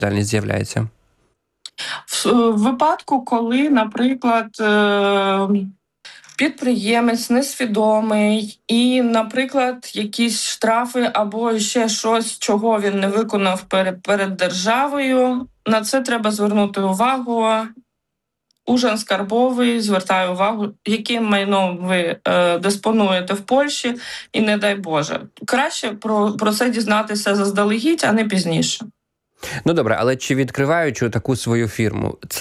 відповідальність з'являється? В випадку, коли, наприклад, підприємець несвідомий і, наприклад, якісь штрафи або ще щось, чого він не виконав перед державою, на це треба звернути увагу. Ужин скарбовий звертає увагу, яким майном ви диспонуєте в Польщі, і не дай Боже. Краще про це дізнатися заздалегідь, а не пізніше. Ну добре, але чи відкриваючи таку свою фірму,